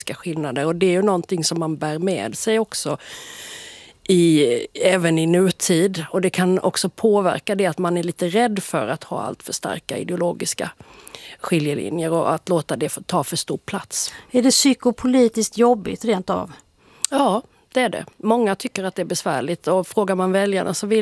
skillnader. Och det är ju någonting som man bär med sig också även i nutid. Och det kan också påverka det att man är lite rädd för att ha allt för starka ideologiska skiljelinjer och att låta det ta för stor plats. Är det psykopolitiskt jobbigt rent av? Ja, det är det. Många tycker att det är besvärligt och frågar man väljarna så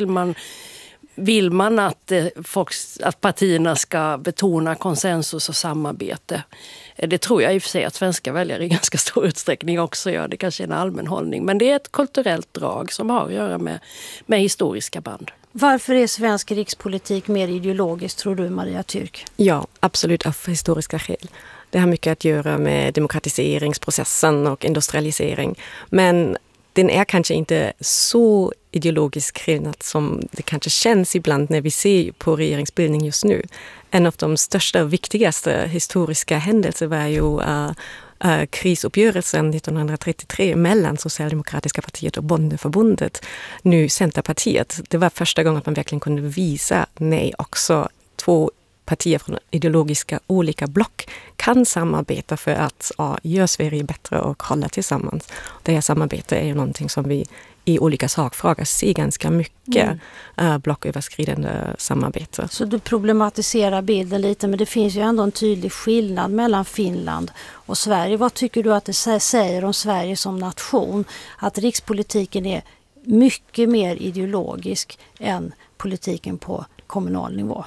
vill man att partierna ska betona konsensus och samarbete. Det tror jag i och för sig att svenska väljare i ganska stor utsträckning också gör. Det kanske är en allmän hållning. Men det är ett kulturellt drag som har att göra med historiska band. Varför är svensk rikspolitik mer ideologisk, tror du, Maria Türk? Ja, absolut av historiska skäl. Det har mycket att göra med demokratiseringsprocessen och industrialisering. Men den är kanske inte så ideologisk skillnad som det kanske känns ibland när vi ser på regeringsbildning just nu. En av de största och viktigaste historiska händelser var ju krisuppgörelsen 1933 mellan Socialdemokratiska partiet och Bondeförbundet, nu Centerpartiet. Det var första gången att man verkligen kunde visa nej också två partier från ideologiska olika block kan samarbeta för att göra Sverige bättre och hålla tillsammans. Det här samarbetet är ju någonting som vi i olika sakfrågor ser ganska mycket blocköverskridande samarbete. Så du problematiserar bilden lite, men det finns ju ändå en tydlig skillnad mellan Finland och Sverige. Vad tycker du att det säger om Sverige som nation? Att rikspolitiken är mycket mer ideologisk än politiken på kommunal nivå?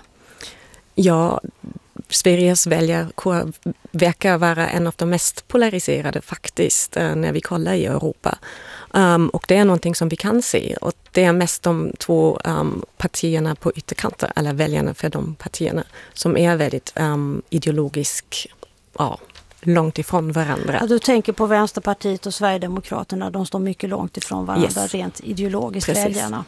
Ja, Sveriges väljarkår verkar vara en av de mest polariserade faktiskt när vi kollar i Europa. Och det är någonting som vi kan se. Och det är mest de två partierna på ytterkanten, eller väljarna för de partierna, som är väldigt ideologiskt långt ifrån varandra. Ja, du tänker på Vänsterpartiet och Sverigedemokraterna, de står mycket långt ifrån varandra rent ideologiskt, väljarna.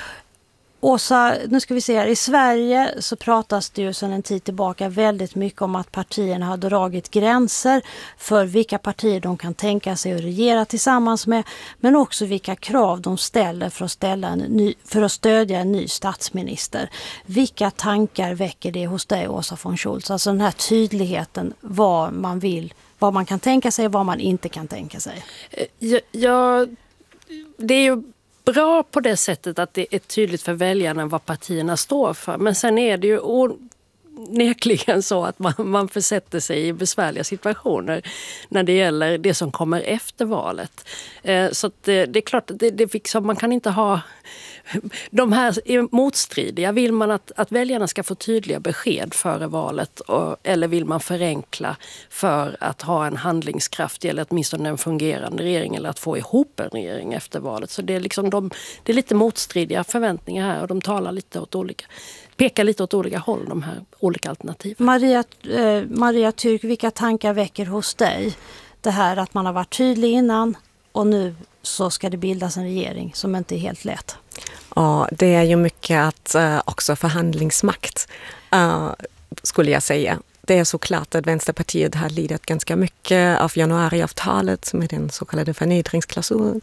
Åsa, nu ska vi se här. I Sverige så pratas det ju sedan en tid tillbaka väldigt mycket om att partierna har dragit gränser för vilka partier de kan tänka sig att regera tillsammans med, men också vilka krav de ställer för att stödja en ny statsminister. Vilka tankar väcker det hos dig, Åsa von Schultz? Alltså den här tydligheten, vad man vill, vad man kan tänka sig och vad man inte kan tänka sig. Ja, det är ju bra på det sättet att det är tydligt för väljarna vad partierna står för. Men sen är det ju onekligen så att man försätter sig i besvärliga situationer när det gäller det som kommer efter valet. Så att det är klart att man kan inte ha de här är motstridiga. Vill man att väljarna ska få tydliga besked före valet eller vill man förenkla för att ha en handlingskraft eller åtminstone en fungerande regering eller att få ihop en regering efter valet. Så det är liksom det är lite motstridiga förväntningar här och de talar pekar lite åt olika håll, de här olika alternativen. Maria Türk, vilka tankar väcker hos dig det här att man har varit tydlig innan och nu så ska det bildas en regering som inte är helt lätt? Ja, det är ju mycket att också förhandlingsmakt skulle jag säga. Det är såklart att Vänsterpartiet har lidit ganska mycket av januariavtalet med den så kallade förnedringsklausulen.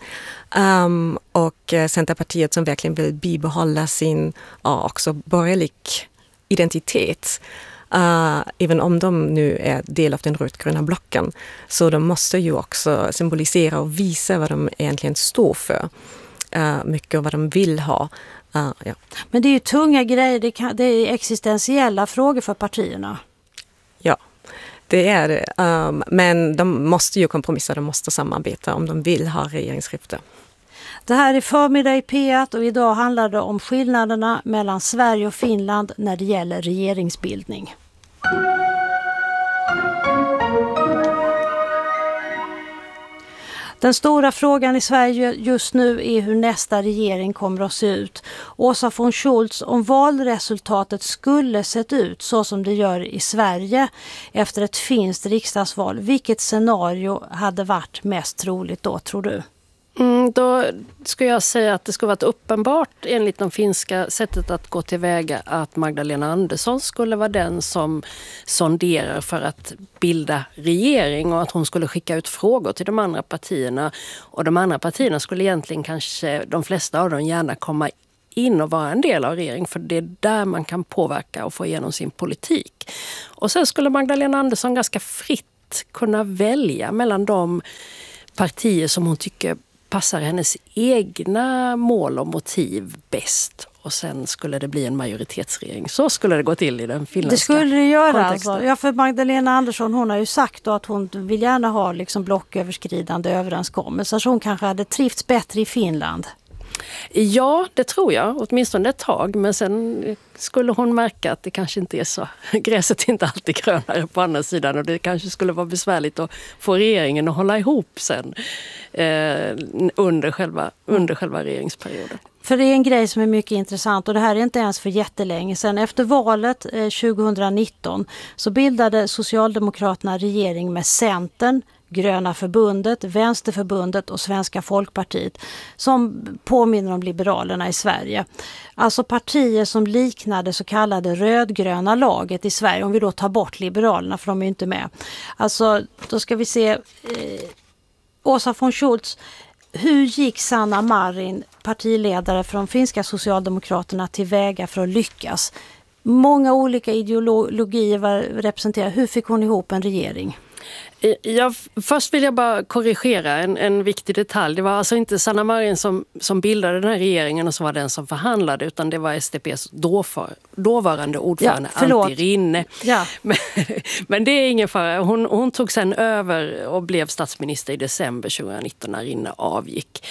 Och Centerpartiet som verkligen vill bibehålla sin också borgerlig identitet. Även om de nu är del av den rödgröna blocken. Så de måste ju också symbolisera och visa vad de egentligen står för. Mycket av vad de vill ha. Ja. Men det är ju tunga grejer, det är existentiella frågor för partierna. Ja, det är det. Men de måste ju kompromissa, de måste samarbeta om de vill ha regeringsskifte. Det här är Förmiddag i P1 och idag handlar det om skillnaderna mellan Sverige och Finland när det gäller regeringsbildning. Den stora frågan i Sverige just nu är hur nästa regering kommer att se ut. Åsa von Schultz, om valresultatet skulle sett ut så som det gör i Sverige efter ett finskt riksdagsval, vilket scenario hade varit mest troligt då, tror du? Då skulle jag säga att det skulle varit uppenbart enligt de finska sättet att gå tillväga att Magdalena Andersson skulle vara den som sonderar för att bilda regering och att hon skulle skicka ut frågor till de andra partierna. Och de andra partierna skulle egentligen kanske, de flesta av dem gärna komma in och vara en del av regeringen för det är där man kan påverka och få igenom sin politik. Och sen skulle Magdalena Andersson ganska fritt att kunna välja mellan de partier som hon tycker passar hennes egna mål och motiv bäst. Och sen skulle det bli en majoritetsregering. Så skulle det gå till i den finländska Det skulle det göra kontexten. alltså. Ja, för Magdalena Andersson, hon har ju sagt då att hon vill gärna ha liksom blocköverskridande överenskommelser. Så hon kanske hade trivts bättre i Finland. Ja, det tror jag. Åtminstone ett tag. Men sen skulle hon märka att det kanske inte är så. Gräset är inte alltid grönare på andra sidan. Och det kanske skulle vara besvärligt att få regeringen att hålla ihop sen under själva regeringsperioden. För det är en grej som är mycket intressant och det här är inte ens för jättelänge sedan. Efter valet 2019 så bildade Socialdemokraterna regering med Centern, Gröna förbundet, Vänsterförbundet och Svenska Folkpartiet som påminner om Liberalerna i Sverige. Alltså partier som liknade så kallade rödgröna laget i Sverige, om vi då tar bort Liberalerna för de är inte med. Alltså då ska vi se Åsa von Schultz. Hur gick Sanna Marin, partiledare för de finska Socialdemokraterna, tillväga för att lyckas? Många olika ideologier var representerade. Hur fick hon ihop en regering? Först vill jag bara korrigera en viktig detalj. Det var alltså inte Sanna Marin som bildade den här regeringen och som var den som förhandlade, utan det var SDP:s dåvarande ordförande Antti Rinne. Ja. Men det är ingen fara. Hon tog sen över och blev statsminister i december 2019 när Rinne avgick.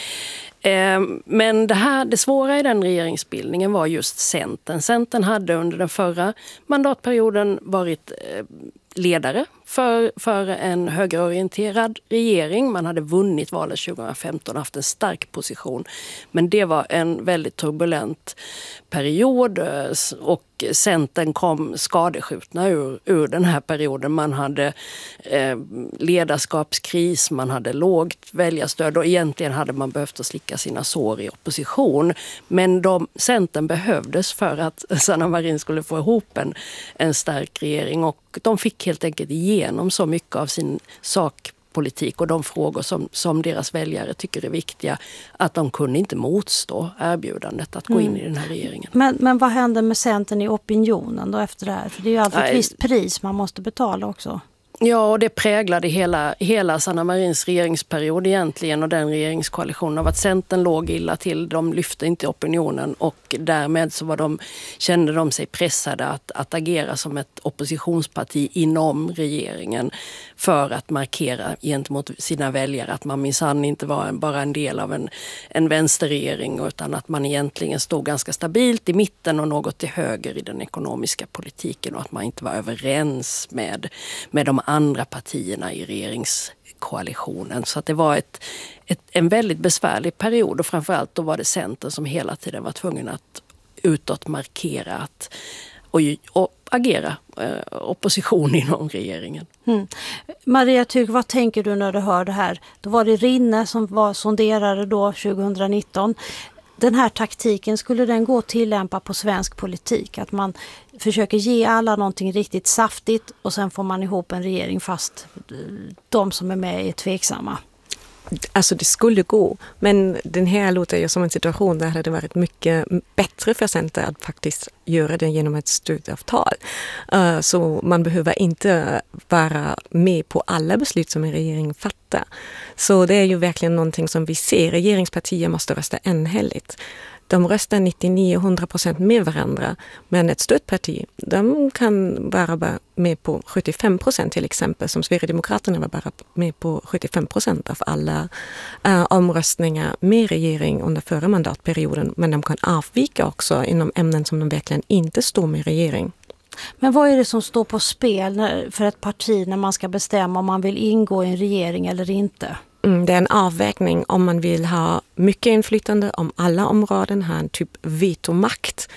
Men det svåra i den regeringsbildningen var just Centern. Centern hade under den förra mandatperioden varit ledare för en högerorienterad regering. Man hade vunnit valet 2015 och haft en stark position. Men det var en väldigt turbulent period och Centern kom skadeskjutna ur den här perioden. Man hade ledarskapskris, man hade lågt väljarstöd och egentligen hade man behövt att slicka sina sår i opposition. Men Centern behövdes för att Sanna Marin skulle få ihop en stark regering och de fick helt enkelt igenom så mycket av sin sakpolitik och de frågor som deras väljare tycker är viktiga att de kunde inte motstå erbjudandet att gå in i den här regeringen. Men vad hände med Centern i opinionen då efter det här? För det är ju alltid ett visst pris man måste betala också. Ja, och det präglade hela Sanna Marins regeringsperiod egentligen och den regeringskoalitionen av att Centern låg illa till. De lyfte inte opinionen och därmed så kände de sig pressade att agera som ett oppositionsparti inom regeringen för att markera gentemot sina väljare att man minsann inte var bara en del av en vänsterregering utan att man egentligen stod ganska stabilt i mitten och något till höger i den ekonomiska politiken och att man inte var överens med de andra partierna i regeringskoalitionen. Så att det var en väldigt besvärlig period och framförallt då var det Centern som hela tiden var tvungen att utåt markera och agera opposition inom regeringen. Maria Tygg, vad tänker du när du hör det här? Då var det Rinne som var sonderare då 2019. Den här taktiken, skulle den gå att tillämpa på svensk politik? Att man försöker ge alla någonting riktigt saftigt och sen får man ihop en regering fast de som är med är tveksamma. Alltså det skulle gå, men den här låter ju som en situation där det hade varit mycket bättre för Centern att faktiskt göra det genom ett stödavtal. Så man behöver inte vara med på alla beslut som en regering fattar. Så det är ju verkligen någonting som vi ser. Regeringspartier måste rösta enhälligt. De röstar 99-100% med varandra, men ett stödparti, de kan vara med på 75% till exempel, som Sverigedemokraterna var bara med på 75% av alla omröstningar med regering under förra mandatperioden, men de kan avvika också inom ämnen som de verkligen inte står med regering. Men vad är det som står på spel för ett parti när man ska bestämma om man vill ingå i en regering eller inte? Det är en avvägning om man vill ha mycket inflytande om alla områden, ha en typ vetomakt.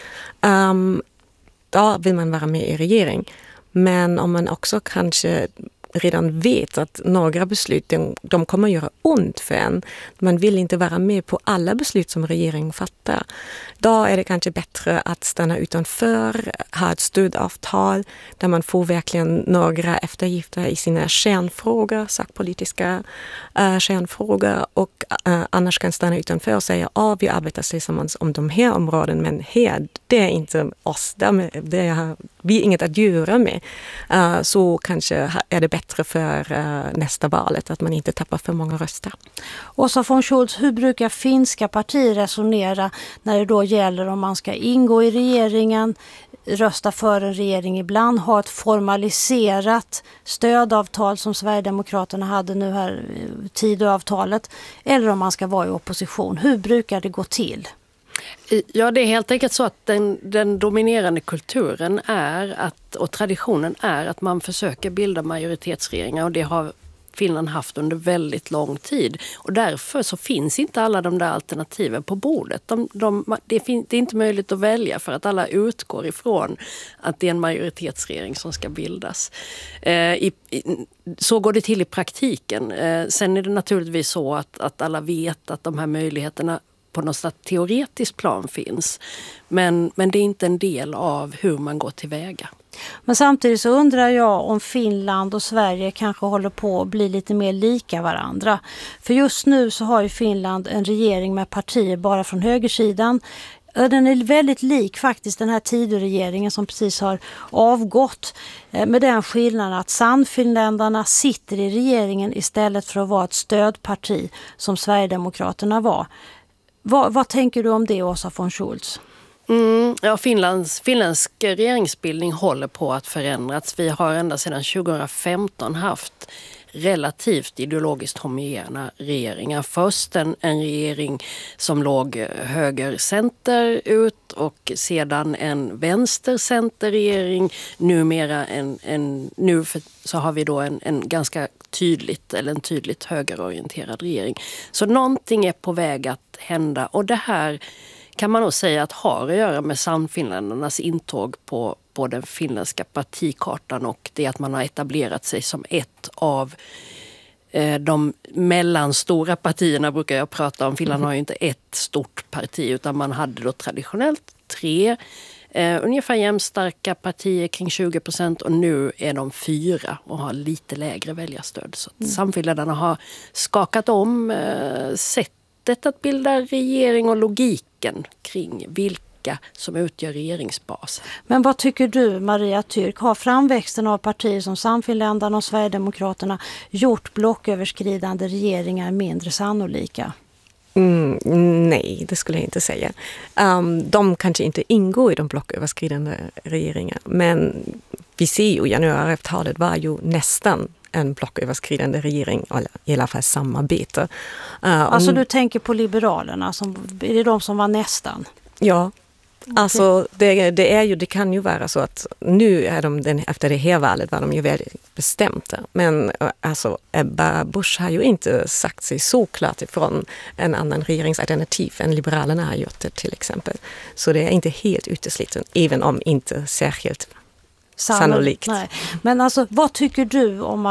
Då vill man vara med i regering. Men om man också kanske redan vet att några beslut de kommer att göra ont för en. Man vill inte vara med på alla beslut som regeringen fattar. Då är det kanske bättre att stanna utanför, ha ett stödavtal där man får verkligen några eftergifter i sina kärnfrågor, sakpolitiska kärnfrågor och annars kan stanna utanför och säga vi arbetar tillsammans om de här områden men här, det är inte oss, vi har inget att göra med. Så kanske är det bättre bättre för nästa valet, att man inte tappar för många röster. Åsa von Scholz, hur brukar finska partier resonera när det då gäller om man ska ingå i regeringen, rösta för en regering ibland, ha ett formaliserat stödavtal som Sverigedemokraterna hade nu här, Tidöavtalet, eller om man ska vara i opposition? Hur brukar det gå till? Ja, det är helt enkelt så att den dominerande kulturen och traditionen är att man försöker bilda majoritetsregeringar, och det har Finland haft under väldigt lång tid. Och därför så finns inte alla de där alternativen på bordet. Det är inte möjligt att välja för att alla utgår ifrån att det är en majoritetsregering som ska bildas. Så går det till i praktiken. Sen är det naturligtvis så att alla vet att de här möjligheterna på något slags teoretiskt plan finns. Men det är inte en del av hur man går tillväga. Men samtidigt så undrar jag om Finland och Sverige kanske håller på att bli lite mer lika varandra. För just nu så har ju Finland en regering med partier bara från högersidan. Den är väldigt lik faktiskt den här Tidöregeringen som precis har avgått, med den skillnaden att Sannfinländarna sitter i regeringen istället för att vara ett stödparti som Sverigedemokraterna var. Vad tänker du om det, Åsa von Scholz? Ja, finländsk regeringsbildning håller på att förändras. Vi har ända sedan 2015 haft relativt ideologiskt homogena regeringar. Först en regering som låg höger-center ut, och sedan en vänster-center-regering. Numera så har vi då en ganska tydligt högerorienterad regering. Så någonting är på väg att hända, och det här kan man nog säga att har att göra med Sannfinländarnas intåg på den finländska partikartan, och det att man har etablerat sig som ett av de mellanstora partierna, brukar jag prata om. Finland har ju inte ett stort parti, utan man hade då traditionellt 3 ungefär jämnstarka partier kring 20%, och nu är de 4 och har lite lägre väljarstöd. Så Sannfinländarna har skakat om sättet att bilda regering och logiken kring vilka som utgör regeringsbasen. Men vad tycker du, Maria Türk? Har framväxten av partier som Sannfinländarna och Sverigedemokraterna gjort blocköverskridande regeringar mindre sannolika? Nej, det skulle jag inte säga. De kanske inte ingår i de blocköverskridande regeringarna, men vi ser ju januariavtalet var ju nästan en blocköverskridande regering, eller i alla fall samarbete. Alltså du tänker på Liberalerna, är det de som var nästan? Ja. Alltså det kan ju vara så att nu är efter det här valet var de ju väldigt bestämda. Men alltså Ebba Busch har ju inte sagt sig så klart ifrån en annan regeringsalternativ än Liberalerna har gjort det till exempel. Så det är inte helt uteslutet, även om inte särskilt sannolikt. Nej. Men alltså vad tycker du om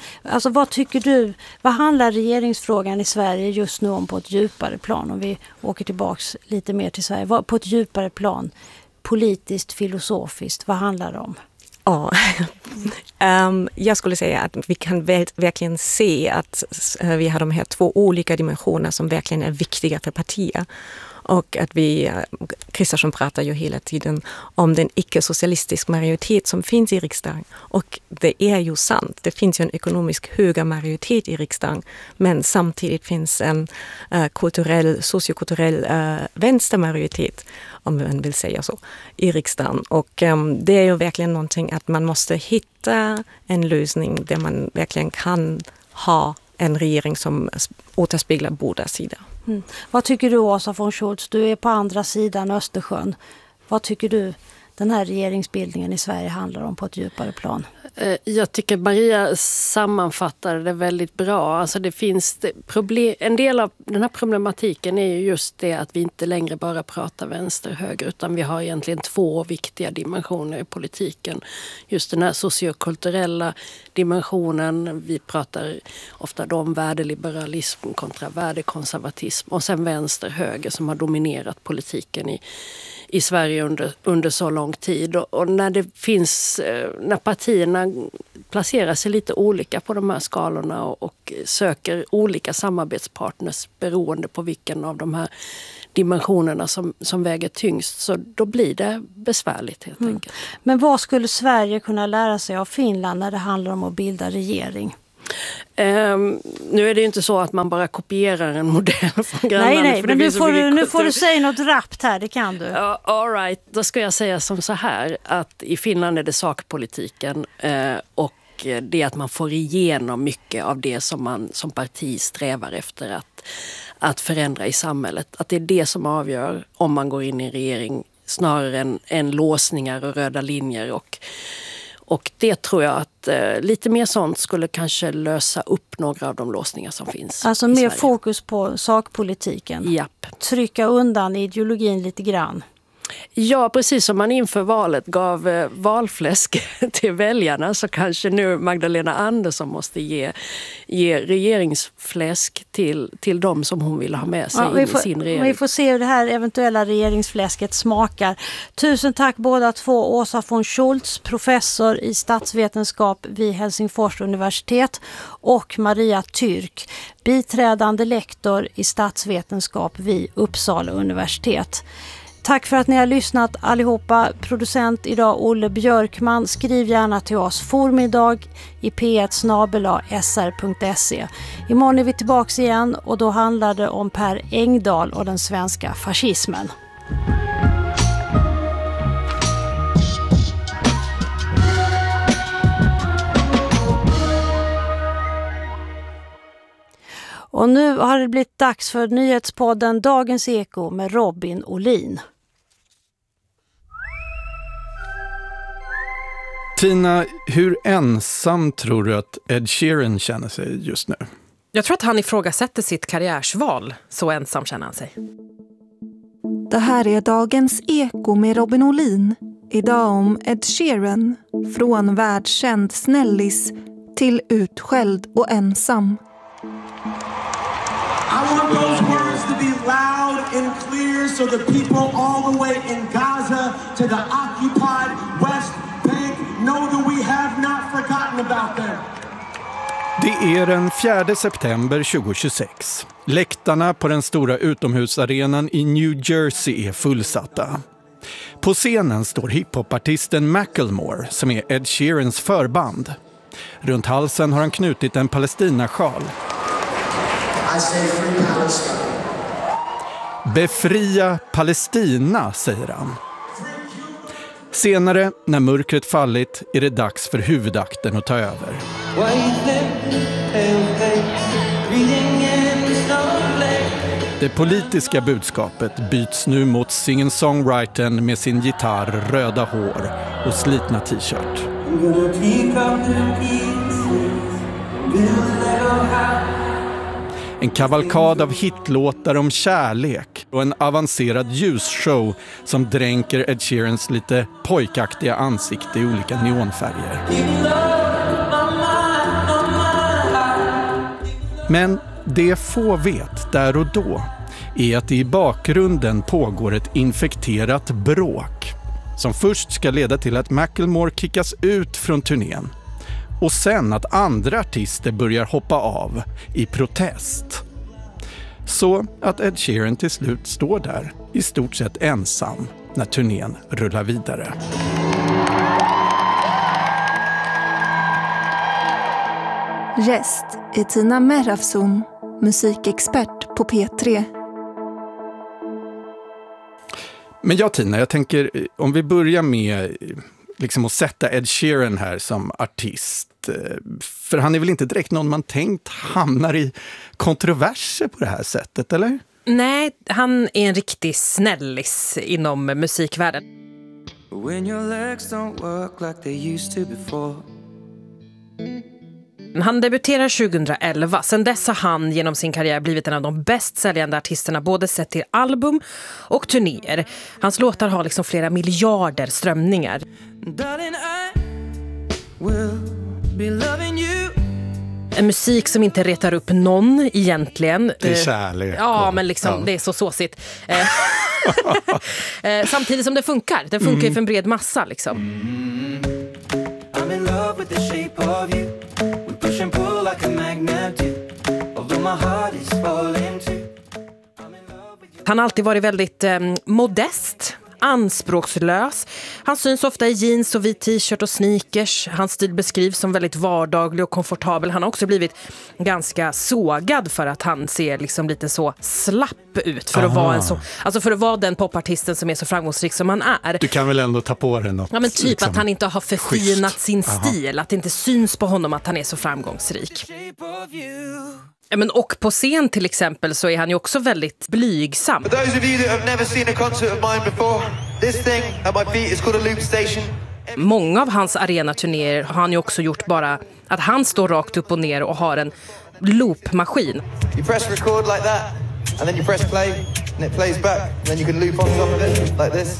vad handlar regeringsfrågan i Sverige just nu om på ett djupare plan, om vi åker tillbaks lite mer till Sverige, på ett djupare plan, politiskt, filosofiskt, vad handlar det om? Ja, jag skulle säga att vi kan verkligen se att vi har de här 2 olika dimensioner som verkligen är viktiga för partier. Och att Kristersson pratar ju hela tiden om den icke-socialistisk majoritet som finns i riksdagen. Och det är ju sant, det finns ju en ekonomisk höga majoritet i riksdagen, men samtidigt finns en sociokulturell vänstermajoritet, om man vill säga så, i riksdagen. Och det är ju verkligen någonting att man måste hitta en lösning där man verkligen kan ha en regering som återspeglar båda sidor. Vad tycker du, Åsa von Scholz? Du är på andra sidan Östersjön. Vad tycker du den här regeringsbildningen i Sverige handlar om på ett djupare plan? Jag tycker Maria sammanfattar det väldigt bra. Alltså det finns en del av den här problematiken är ju just det att vi inte längre bara pratar vänster-höger, utan vi har egentligen 2 viktiga dimensioner i politiken. Just den här sociokulturella dimensionen, vi pratar ofta då om värdeliberalism kontra värdekonservatism, och sen vänster-höger som har dominerat politiken i Sverige under så lång tid. Och när partierna placerar sig lite olika på de här skalorna och söker olika samarbetspartners beroende på vilken av de här dimensionerna som väger tyngst. Så då blir det besvärligt helt enkelt. Men vad skulle Sverige kunna lära sig av Finland när det handlar om att bilda regering? Nu är det ju inte så att man bara kopierar en modell från grannlandet. Nej, men nu får du säga något rappt här, det kan du. Ja, all right. Då ska jag säga som så här, att i Finland är det sakpolitiken och det att man får igenom mycket av det som man som parti strävar efter att förändra i samhället. Att det är det som avgör om man går in i en regering snarare än låsningar och röda linjer. Och det tror jag att lite mer sånt skulle kanske lösa upp några av de låsningar som finns. Alltså mer fokus på sakpolitiken. Japp. Trycka undan ideologin lite grann. Ja, precis som man inför valet gav valfläsk till väljarna, så kanske nu Magdalena Andersson måste ge regeringsfläsk till dem som hon vill ha med sig i sin regering. Vi får se hur det här eventuella regeringsfläsket smakar. Tusen tack båda två. Åsa von Schultz, professor i statsvetenskap vid Helsingfors universitet, och Maria Türk, biträdande lektor i statsvetenskap vid Uppsala universitet. Tack för att ni har lyssnat allihopa. Producent idag Olle Björkman. Skriv gärna till oss. Formiddag i p1@sr.se. Imorgon är vi tillbaka igen och då handlar det om Per Engdahl och den svenska fascismen. Och nu har det blivit dags för nyhetspodden Dagens Eko med Robin Olin. Tina, hur ensam tror du att Ed Sheeran känner sig just nu? Jag tror att han ifrågasätter sitt karriärsval. Så ensam känner han sig. Det här är Dagens Eko med Robin Olin. Idag om Ed Sheeran. Från världskänd snällis till utskälld och ensam. I want those words to be loud and clear so the people all the way in Gaza to the occupied West Bank know that we have not forgotten about them. Det är den 4 september 2026. Läktarna på den stora utomhusarenan i New Jersey är fullsatta. På scenen står hiphopartisten Macklemore, som är Ed Sheerans förband. Runt halsen har han knutit en Palestinasjal. Befria Palestina, säger han. Senare, när mörkret fallit, är det dags för huvudakten att ta över. Det politiska budskapet byts nu mot singer-songwritern med sin gitarr, röda hår och slitna t-shirt. En kavalkad av hitlåtar om kärlek och en avancerad ljusshow som dränker Ed Sheerans lite pojkaktiga ansikte i olika neonfärger. Men det få vet där och då är att det i bakgrunden pågår ett infekterat bråk som först ska leda till att Macklemore kickas ut från turnén. Och sen att andra artister börjar hoppa av i protest. Så att Ed Sheeran till slut står där i stort sett ensam när turnén rullar vidare. Gäst är Tina Merafson, musikexpert på P3. Men ja, Tina, jag tänker om vi börjar med liksom att sätta Ed Sheeran här som artist. För han är väl inte direkt någon man tänkt hamnar i kontroverser på det här sättet, eller? Nej, han är en riktig snällis inom musikvärlden. When your legs don't work like they used to before. Han debuterar 2011. Sen dess har han genom sin karriär blivit en av de bäst säljande artisterna, både sett till album och turnéer. Hans låtar har liksom flera miljarder strömningar. Darling, I will be loving you. En musik som inte retar upp någon egentligen. Det är kärlek. Ja, men liksom, det är så såsigt. Samtidigt som det funkar. Den funkar ju för en bred massa liksom. I'm in love with the shape of you. We push and pull like a magnet do. Although my heart is falling too. I'm in love with Han har alltid varit väldigt modest, anspråkslös. Han syns ofta i jeans och vit t-shirt och sneakers. Hans stil beskrivs som väldigt vardaglig och komfortabel. Han har också blivit ganska sågad för att han ser liksom lite så slapp ut för att vara för att vara den popartisten som är så framgångsrik som han är. Du kan väl ändå ta på dig något. Ja, men typ liksom, att han inte har förfinat sin stil, att det inte syns på honom att han är så framgångsrik. Men och på scen till exempel så är han ju också väldigt blygsam. For those of you that have never seen a concert of mine before, this thing at my feet is called a loop station. Många av hans arenaturnéer har han ju också gjort bara att han står rakt upp och ner och har en loopmaskin. You press record like that, and then you press play, and it plays back, and then you can loop on top of it like this.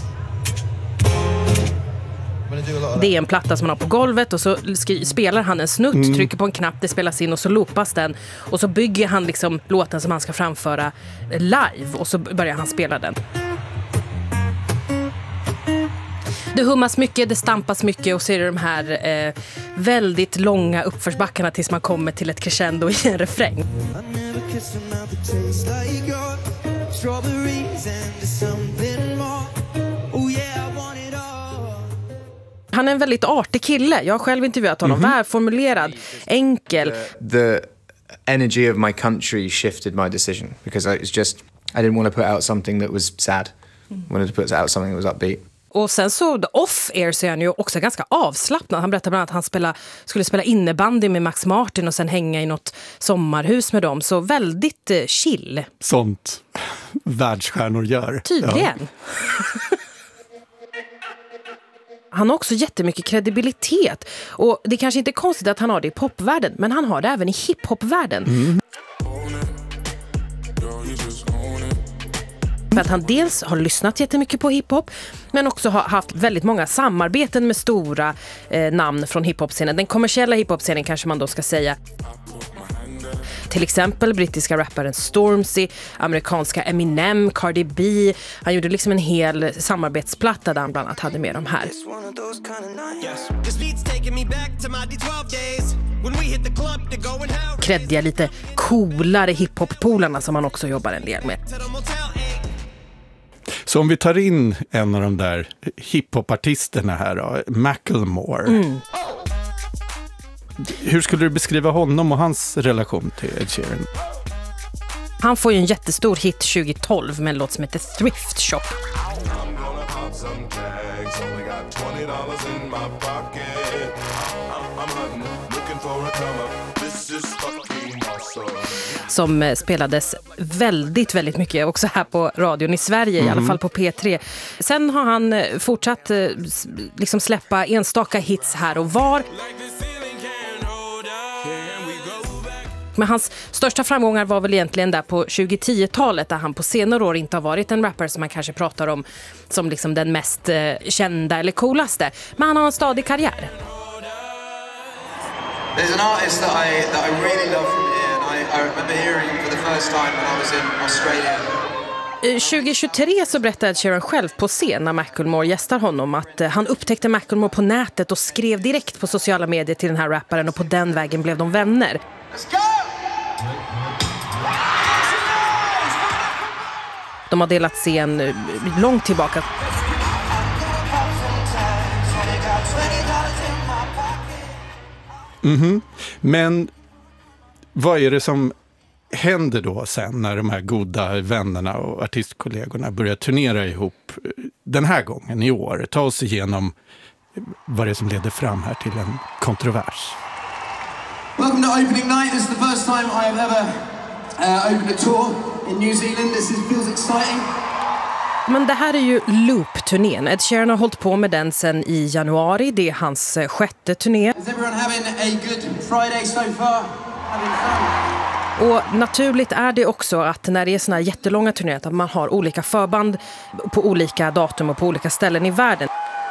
Det är en platta som han har på golvet och så spelar han en snutt, trycker på en knapp, det spelas in och så loopas den. Och så bygger han liksom låten som han ska framföra live och så börjar han spela den. Det hummas mycket, det stampas mycket och så är det de här väldigt långa uppförsbackarna tills man kommer till ett crescendo i en refräng. Han är en väldigt artig kille. Jag har själv intervjuat honom. Välformulerad, enkel. The energy of my country shifted my decision because I didn't want to put out something that was sad. I wanted to put out something that was upbeat. Och sen så off-air så är han ju också ganska avslappnad. Han berättade bland annat att han skulle spela innebandy med Max Martin och sen hänga i något sommarhus med dem. Så väldigt chill. Sånt världsstjärnor gör. Tydligen. Ja. Han har också jättemycket kredibilitet. Och det kanske inte är konstigt att han har det i popvärlden, men han har det även i hiphopvärlden. För att han dels har lyssnat jättemycket på hiphop, men också har haft väldigt många samarbeten med stora namn från hiphop-scenen. Den kommersiella hiphop-scenen kanske man då ska säga. Till exempel brittiska rapparen Stormzy, amerikanska Eminem, Cardi B. Han gjorde liksom en hel samarbetsplatta där han bland annat hade med de här. Kreddiga, lite coolare hiphop-polarna som han också jobbar en del med. Så om vi tar in en av de där hiphopartisterna här då, Macklemore. Hur skulle du beskriva honom och hans relation till Ed Sheeran? Han får ju en jättestor hit 2012 med en låt som heter Thrift Shop. Som spelades väldigt, väldigt mycket också här på radion i Sverige, i alla fall på P3. Sen har han fortsatt liksom släppa enstaka hits här och var. Men hans största framgångar var väl egentligen där på 2010-talet, där han på senare år inte har varit en rapper som man kanske pratar om som liksom den mest kända eller coolaste. Men han har en stadig karriär. There's an artist that I really love from here, and I remember hearing him for the first time when I was in Australia. 2023 så berättade Ed Sheeran själv på scen när Macklemore gästar honom att han upptäckte Macklemore på nätet och skrev direkt på sociala medier till den här rapparen, och på den vägen blev de vänner. Let's go! De har delat scen långt tillbaka. Men vad är det som händer då sen när de här goda vännerna och artistkollegorna börjar turnera ihop den här gången i år? Ta oss igenom vad det är som leder fram här till en kontrovers. Welcome to opening night. This is the first time I have ever opened a tour in New Zealand. This feels exciting. Men det här är ju Loop-turnén. Ed Sheeran har hållit på med den sen i januari. Det är hans 6:e turné. Is everyone having a good Friday so far? Having fun? Och naturligt är det också att när det är såna här jättelånga turnéer att man har olika förband på olika datum och på olika ställen i världen.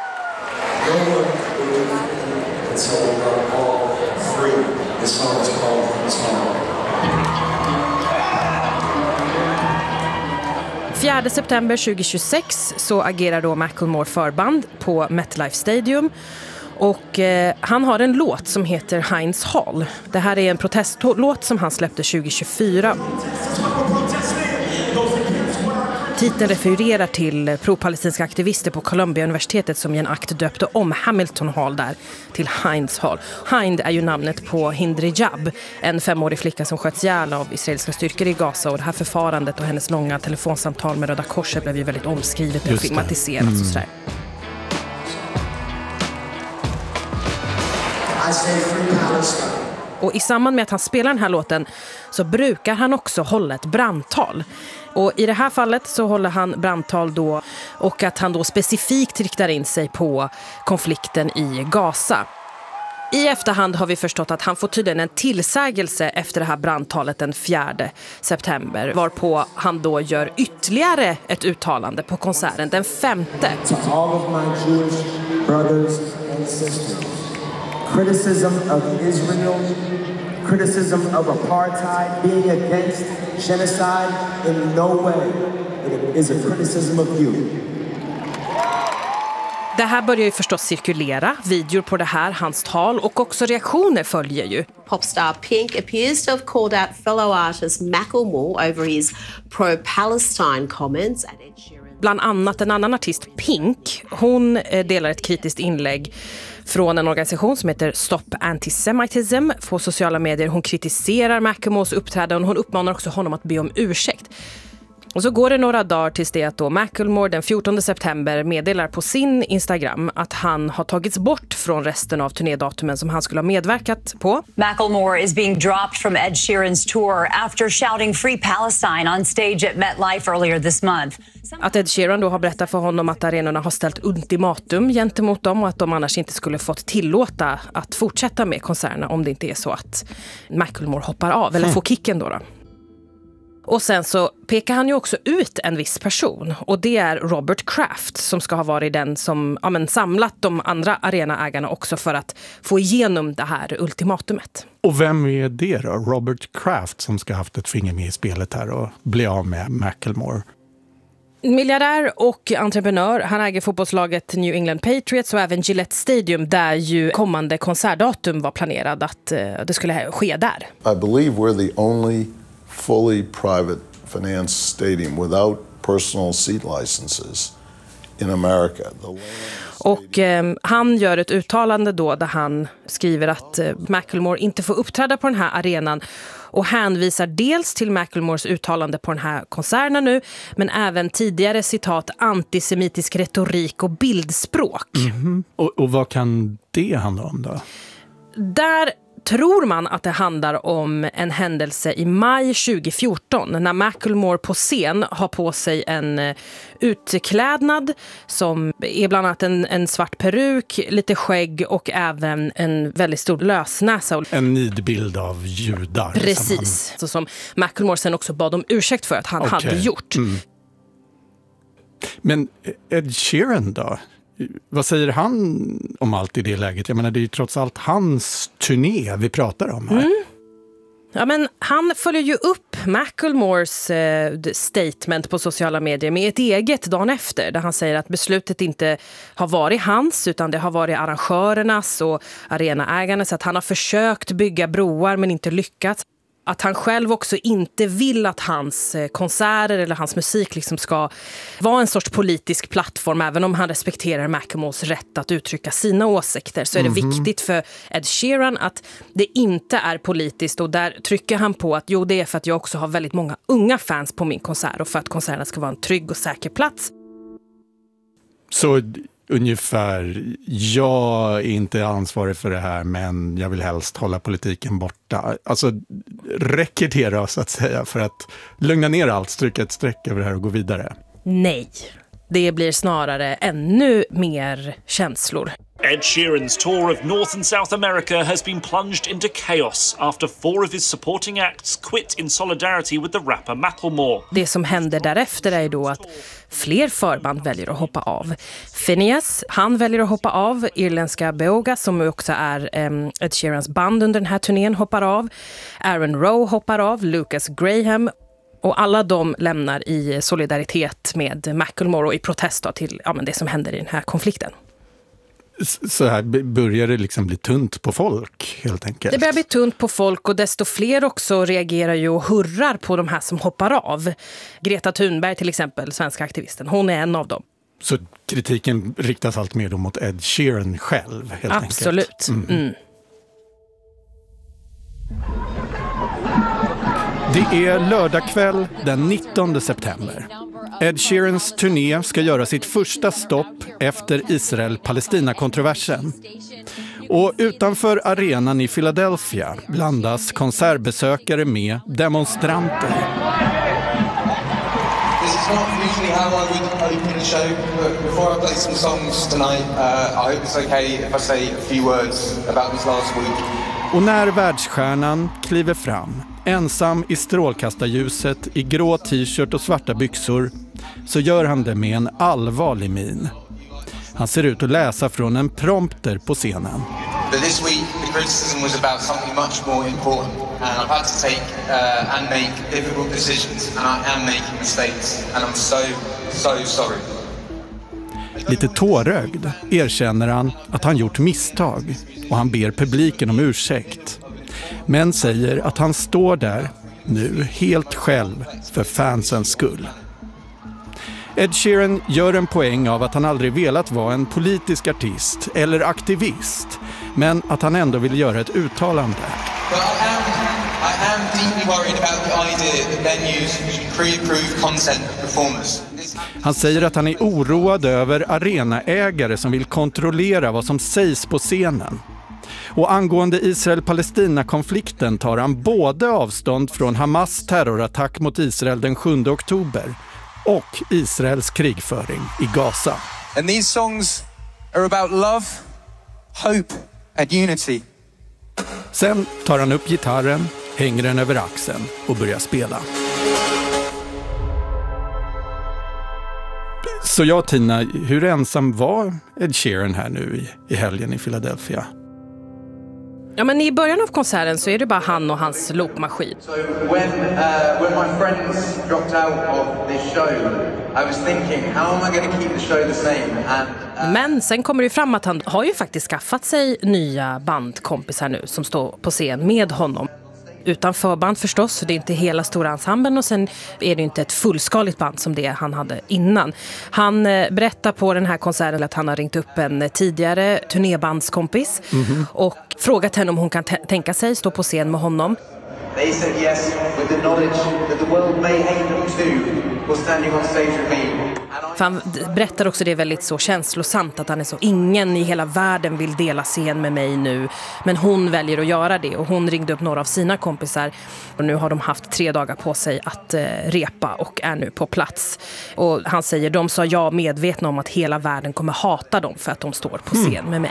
4 september 2026 så agerar då Macklemore förband på MetLife Stadium. Och han har en låt som heter Heinz Hall. Det här är en protestlåt som han släppte 2024. Titeln refererar till pro-palestinska aktivister på Columbia-universitetet som i en akt döpte om Hamilton Hall där till Heinz Hall. Hind är ju namnet på Hind Rajab, en 5-årig flicka som sköts ihjäl av israeliska styrkor i Gaza. Och det här förfarandet och hennes långa telefonsamtal med Röda Korset blev ju väldigt omskrivet och filmatiserat och sådär. Och i samband med att han spelar den här låten så brukar han också hålla ett brandtal. Och i det här fallet så håller han brandtal då, och att han då specifikt riktar in sig på konflikten i Gaza. I efterhand har vi förstått att han får tydligen en tillsägelse efter det här brandtalet den 4 september, varpå han då gör ytterligare ett uttalande på konserten den 5. To all of my Jewish brothers and sisters. Criticism of Israel, criticism of apartheid, being against genocide in no way is a criticism of you. Det här börjar ju förstås cirkulera, videor på det här, hans tal, och också reaktioner följer ju. Popstar Pink appears to have called out fellow artist Macklemore over his pro-Palestine comments at Ed Sheeran. Bland annat en annan artist, Pink, hon delar ett kritiskt inlägg från en organisation som heter Stop Antisemitism på sociala medier. Hon kritiserar Macklemores uppträdande och hon uppmanar också honom att be om ursäkt. Och så går det några dagar tills det att då Macklemore den 14 september meddelar på sin Instagram att han har tagits bort från resten av turnédatumen som han skulle ha medverkat på. Macklemore is being dropped from Ed Sheeran's tour after shouting Free Palestine on stage at MetLife earlier this month. Att Ed Sheeran då har berättat för honom att arenorna har ställt ultimatum gentemot dem och att de annars inte skulle fått tillåta att fortsätta med konserterna om det inte är så att Macklemore hoppar av eller får kicken då. Och sen så pekar han ju också ut en viss person, och det är Robert Kraft som ska ha varit den som samlat de andra arenaägarna också för att få igenom det här ultimatumet. Och vem är det då? Robert Kraft som ska ha haft ett finger med i spelet här och bli av med Macklemore. Miljardär och entreprenör. Han äger fotbollslaget New England Patriots och även Gillette Stadium där ju kommande konsertdatum var planerad att det skulle ske där. I believe we're the only fully private financed stadium without personal seat licenses in America. Och han gör ett uttalande då där han skriver att Macklemore inte får uppträda på den här arenan och hänvisar dels till Macklemores uttalande på den här konserten nu, men även tidigare citat antisemitisk retorik och bildspråk. Mm-hmm. Och vad kan det handla om då? Där tror man att det handlar om en händelse i maj 2014 när Macklemore på scen har på sig en utklädnad som är bland annat en svart peruk, lite skägg och även en väldigt stor lösnäsa. En nidbild av judar. Precis, så som Macklemore sen också bad om ursäkt för att han hade gjort. Mm. Men Ed Sheeran då? Vad säger han om allt i det läget? Jag menar, det är ju trots allt hans turné vi pratar om här. Mm. Ja, men han följer ju upp Macklemores statement på sociala medier med ett eget dagen efter, där han säger att beslutet inte har varit hans utan det har varit arrangörernas och arenaägarnas, att han har försökt bygga broar men inte lyckats. Att han själv också inte vill att hans konserter eller hans musik liksom ska vara en sorts politisk plattform. Även om han respekterar Macklemores rätt att uttrycka sina åsikter så är det viktigt för Ed Sheeran att det inte är politiskt. Och där trycker han på att det är för att jag också har väldigt många unga fans på min konsert och för att konserterna ska vara en trygg och säker plats. Så ungefär, jag är inte ansvarig för det här men jag vill helst hålla politiken borta. Alltså, räcker det då så att säga för att lugna ner allt, stryka ett streck över det här och gå vidare? Nej, det blir snarare ännu mer känslor. Ed Sheeran's tour of North and South America has been plunged into chaos after 4 of his supporting acts quit in solidarity with the rapper Macklemore. Det som händer därefter är då att fler förband väljer att hoppa av. Phineas, han väljer att hoppa av. Irländska Beoga, som också är Ed Sheerans band under den här turnén, hoppar av. Aaron Rowe hoppar av. Lucas Graham. Och alla de lämnar i solidaritet med Macklemore och i protest till det som händer i den här konflikten. Så här börjar det liksom bli tunt på folk helt enkelt. Det börjar bli tunt på folk och desto fler också reagerar ju och hurrar på de här som hoppar av. Greta Thunberg till exempel, svenska aktivisten, hon är en av dem. Så kritiken riktas allt mer då mot Ed Sheeran själv helt Absolut. enkelt. Mm. Det är lördagkväll den 19 september. Ed Sheerans turné ska göra sitt första stopp efter Israel-Palestina-kontroversen. Och utanför arenan i Philadelphia blandas konsertbesökare med demonstranter. This is not usually how I would open a show, but before I play some songs tonight, I hope it's okay if I say a few words about this last week. Och när världsstjärnan kliver fram, ensam i strålkastarljuset i grå t-shirt och svarta byxor, så gör han det med en allvarlig min. Han ser ut att läsa från en prompter på scenen. But this week the criticism was about something much more important, and I've had to take and make difficult decisions, and I am making mistakes, and I'm so sorry. Lite tårögd erkänner han att han gjort misstag och han ber publiken om ursäkt. Men säger att han står där nu helt själv för fansens skull. Ed Sheeran gör en poäng av att han aldrig velat vara en politisk artist eller aktivist, men att han ändå vill göra ett uttalande. But I am deeply worried about the idea that venues should pre-approve content of performers. Han säger att han är oroad över arenaägare som vill kontrollera vad som sägs på scenen. Och angående Israel-Palestina-konflikten tar han både avstånd från Hamas terrorattack mot Israel den 7 oktober och Israels krigföring i Gaza. And these songs are about love, hope and unity. Sen tar han upp gitarren, hänger den över axeln och börjar spela. Så jag, Tina, hur ensam var Ed Sheeran här nu i helgen i Philadelphia? Ja, men i början av konserten så är det bara han och hans loopmaskin. So when my friends dropped out of this show, I was thinking, how am I going to keep the show the same? Men sen kommer det fram att han har ju faktiskt skaffat sig nya bandkompisar nu som står på scen med honom. Utan förband förstås, det är inte hela stora ensemblen och sen är det inte ett fullskaligt band som det han hade innan. Han berättar på den här konserten att han har ringt upp en tidigare turnébandskompis och frågat henne om hon kan tänka sig stå på scen med honom. They said yes with the knowledge that the world may hate them too for standing on stage with me. För han berättar också det väldigt så känslosamt att han är så, ingen i hela världen vill dela scen med mig nu, men hon väljer att göra det och hon ringde upp några av sina kompisar och nu har de haft 3 dagar på sig att repa och är nu på plats. Och han säger, de sa ja medvetna om att hela världen kommer hata dem för att de står på scen med mig.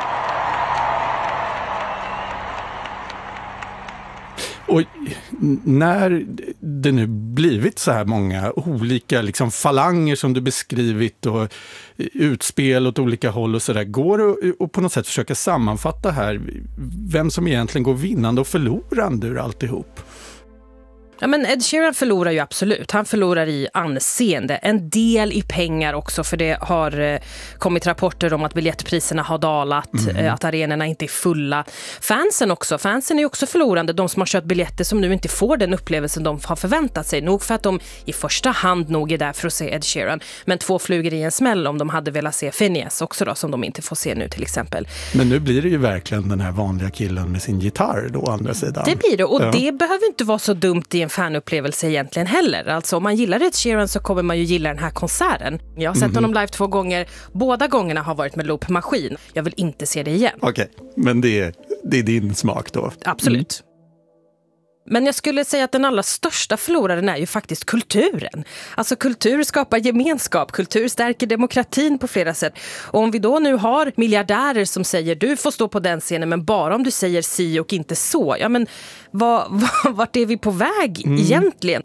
Och när det nu blivit så här många olika liksom falanger som du beskrivit och utspel åt olika håll och sådär, går det att på något sätt försöka sammanfatta här vem som egentligen går vinnande och förlorande ur alltihop? Ja, men Ed Sheeran förlorar ju absolut. Han förlorar i anseende. En del i pengar också, för det har kommit rapporter om att biljettpriserna har dalat, att arenorna inte är fulla. Fansen är ju också förlorande. De som har köpt biljetter som nu inte får den upplevelsen de har förväntat sig. Nog för att de i första hand nog är där för att se Ed Sheeran. Men 2 flugor i en smäll om de hade velat se Phineas också då, som de inte får se nu till exempel. Men nu blir det ju verkligen den här vanliga killen med sin gitarr då, å andra sidan. Det blir det, och det behöver inte vara så dumt i en fanupplevelse egentligen heller. Alltså om man gillar Ed Sheeran så kommer man ju gilla den här konserten. Jag har sett honom live 2 gånger. Båda gångerna har varit med loopmaskin. Jag vill inte se det igen. Okej, men det är din smak då? Absolut. Men jag skulle säga att den allra största förloraren är ju faktiskt kulturen. Alltså kultur skapar gemenskap, kultur stärker demokratin på flera sätt. Och om vi då nu har miljardärer som säger du får stå på den scenen men bara om du säger si och inte så. Ja, men vart är vi på väg egentligen?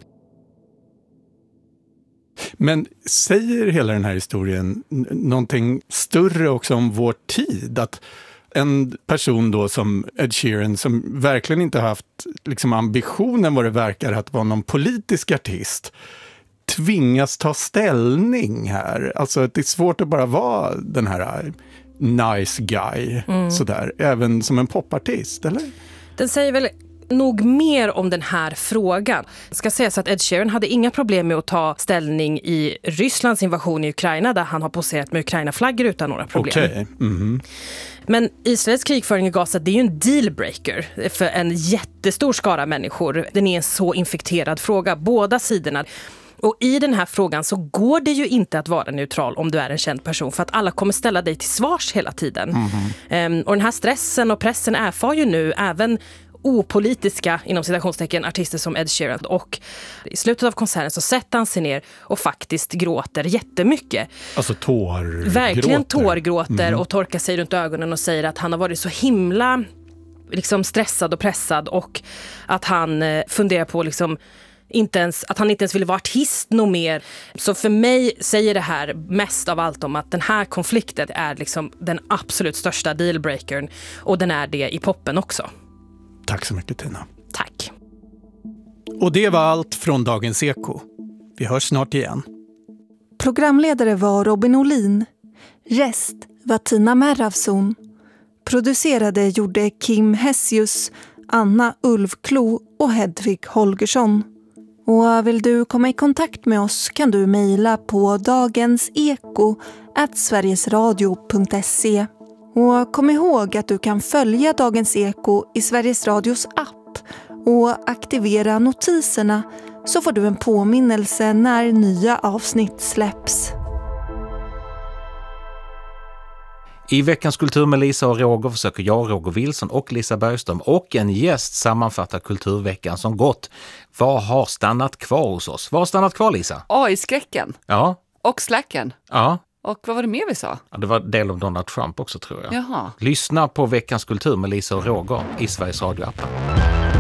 Men säger hela den här historien någonting större också om vår tid? Att en person då som Ed Sheeran som verkligen inte haft liksom ambitionen vad det verkar att vara någon politisk artist tvingas ta ställning här. Alltså att det är svårt att bara vara den här nice guy. Sådär. Även som en popartist, eller? Den säger väl nog mer om den här frågan. Det ska sägas att Ed Sheeran hade inga problem med att ta ställning i Rysslands invasion i Ukraina, där han har poserat med Ukraina-flaggor utan några problem. Okay. Men Israels krigföring i Gaza, det är ju en dealbreaker för en jättestor skara människor. Den är en så infekterad fråga, båda sidorna. Och i den här frågan så går det ju inte att vara neutral om du är en känd person, för att alla kommer ställa dig till svars hela tiden. Och den här stressen och pressen erfar ju nu även opolitiska, inom citationstecken, artister som Ed Sheeran. Och i slutet av konserten så sätter han sig ner och faktiskt gråter jättemycket. Alltså tårgråter. Verkligen tårgråter och torkar sig runt ögonen och säger att han har varit så himla liksom stressad och pressad, och att han funderar på liksom att han inte ens ville vara artist nog mer. Så för mig säger det här mest av allt om att den här konflikten är liksom den absolut största dealbreakern, och den är det i poppen också. Tack så mycket, Tina. Tack. Och det var allt från Dagens Eko. Vi hörs snart igen. Programledare var Robin Olin. Rest var Tina Merravson. Producerade gjorde Kim Hessius, Anna Ulfklo och Hedvig Holgersson. Och vill du komma i kontakt med oss kan du mejla på dagenseko@sverigesradio.se. Och kom ihåg att du kan följa Dagens Eko i Sveriges Radios app och aktivera notiserna, så får du en påminnelse när nya avsnitt släpps. I veckans Kultur med Lisa och Roger försöker jag, Roger Wilson och Lisa Bergström och en gäst sammanfatta kulturveckan som gått. Vad har stannat kvar hos oss? Vad har stannat kvar, Lisa? AI-skräcken. Ja. Och slacken. Ja. Och vad var det mer vi sa? Ja, det var del av Donald Trump också, tror jag. Jaha. Lyssna på veckans Kultur med Lisa och Roger i Sveriges Radio-appen.